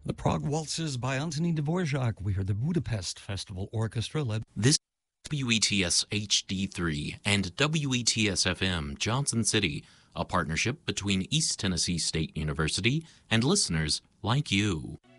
The Prague Waltzes by Anthony Dvorak. We heard the Budapest Festival Orchestra led. This WETS HD3 and WETS FM Johnson City, a partnership between East Tennessee State University and listeners like you.